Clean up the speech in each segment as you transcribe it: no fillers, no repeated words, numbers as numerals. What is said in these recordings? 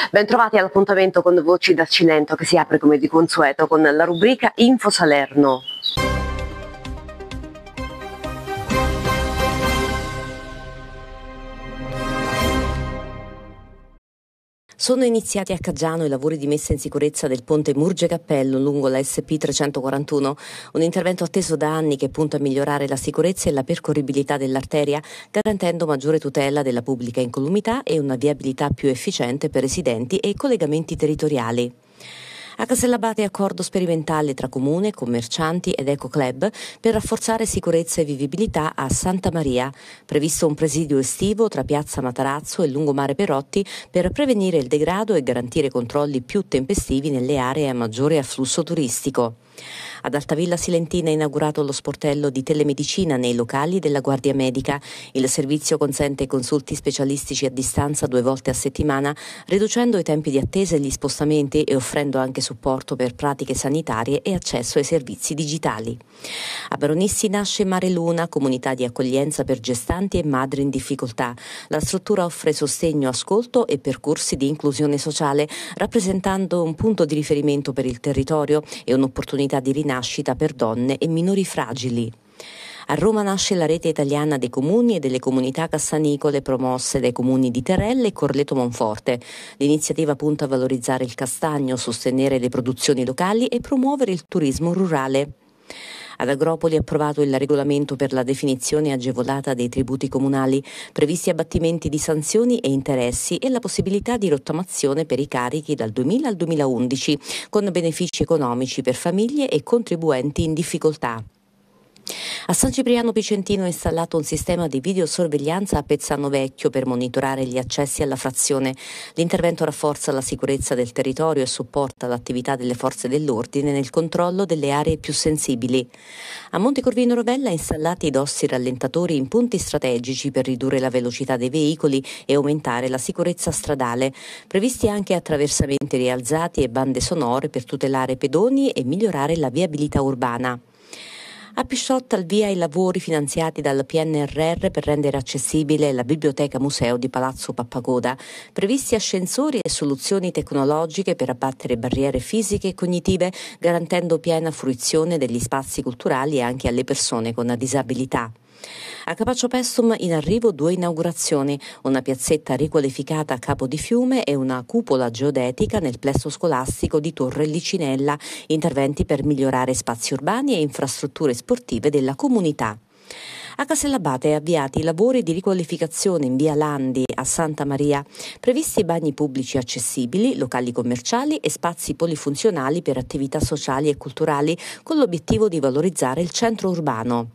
Bentrovati all'appuntamento con Voci da Cilento, che si apre come di consueto con la rubrica Info Salerno. Sono iniziati a Caggiano i lavori di messa in sicurezza del ponte Murge Cappello lungo la SP 341, un intervento atteso da anni che punta a migliorare la sicurezza e la percorribilità dell'arteria, garantendo maggiore tutela della pubblica incolumità e una viabilità più efficiente per residenti e collegamenti territoriali. A Casellabate accordo sperimentale tra comune, commercianti ed Ecoclub per rafforzare sicurezza e vivibilità a Santa Maria. Previsto un presidio estivo tra Piazza Matarazzo e Lungomare Perotti per prevenire il degrado e garantire controlli più tempestivi nelle aree a maggiore afflusso turistico. Ad Altavilla Silentina è inaugurato lo sportello di telemedicina nei locali della Guardia Medica. Il servizio consente consulti specialistici a distanza 2 volte a settimana, riducendo i tempi di attesa e gli spostamenti e offrendo anche supporto per pratiche sanitarie e accesso ai servizi digitali. A Baronissi nasce Mare Luna, comunità di accoglienza per gestanti e madri in difficoltà. La struttura offre sostegno, ascolto e percorsi di inclusione sociale, rappresentando un punto di riferimento per il territorio e un'opportunità di rinascita per donne e minori fragili. A Roma nasce la rete italiana dei comuni e delle comunità cassanicole promosse dai comuni di Terelle e Corleto Monforte. L'iniziativa punta a valorizzare il castagno, sostenere le produzioni locali e promuovere il turismo rurale. Ad Agropoli è approvato il regolamento per la definizione agevolata dei tributi comunali, previsti abbattimenti di sanzioni e interessi e la possibilità di rottamazione per i carichi dal 2000 al 2011, con benefici economici per famiglie e contribuenti in difficoltà. A San Cipriano Picentino è installato un sistema di videosorveglianza a Pezzano Vecchio per monitorare gli accessi alla frazione. L'intervento rafforza la sicurezza del territorio e supporta l'attività delle forze dell'ordine nel controllo delle aree più sensibili. A Montecorvino Rovella installati i dossi rallentatori in punti strategici per ridurre la velocità dei veicoli e aumentare la sicurezza stradale. Previsti anche attraversamenti rialzati e bande sonore per tutelare pedoni e migliorare la viabilità urbana. A Pisciotta al via i lavori finanziati dal PNRR per rendere accessibile la biblioteca museo di Palazzo Pappagoda, previsti ascensori e soluzioni tecnologiche per abbattere barriere fisiche e cognitive, garantendo piena fruizione degli spazi culturali anche alle persone con disabilità. A Capaccio Pestum in arrivo 2 inaugurazioni, una piazzetta riqualificata a capo di fiume e una cupola geodetica nel plesso scolastico di Torre Licinella, interventi per migliorare spazi urbani e infrastrutture sportive della comunità. A Casellabate avviati i lavori di riqualificazione in via Landi a Santa Maria, previsti bagni pubblici accessibili, locali commerciali e spazi polifunzionali per attività sociali e culturali, con l'obiettivo di valorizzare il centro urbano.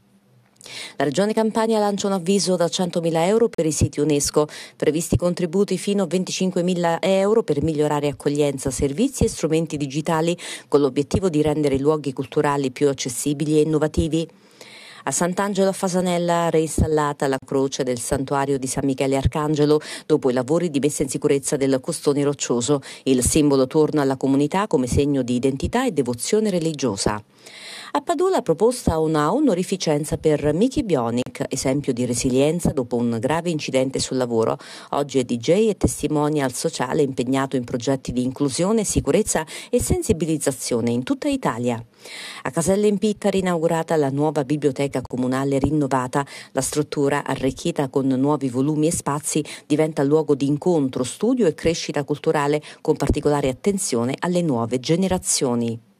La Regione Campania lancia un avviso da 100.000 euro per i siti UNESCO, previsti contributi fino a 25.000 euro per migliorare accoglienza, servizi e strumenti digitali, con l'obiettivo di rendere i luoghi culturali più accessibili e innovativi. A Sant'Angelo a Fasanella reinstallata la croce del santuario di San Michele Arcangelo dopo i lavori di messa in sicurezza del costone roccioso. Il simbolo torna alla comunità come segno di identità e devozione religiosa. A Padula proposta una onorificenza per Miki Bionic, esempio di resilienza dopo un grave incidente sul lavoro. Oggi è DJ e testimonial sociale impegnato in progetti di inclusione, sicurezza e sensibilizzazione in tutta Italia. A Caselle in Pittari inaugurata la nuova biblioteca comunale rinnovata. La struttura, arricchita con nuovi volumi e spazi, diventa luogo di incontro, studio e crescita culturale con particolare attenzione alle nuove generazioni.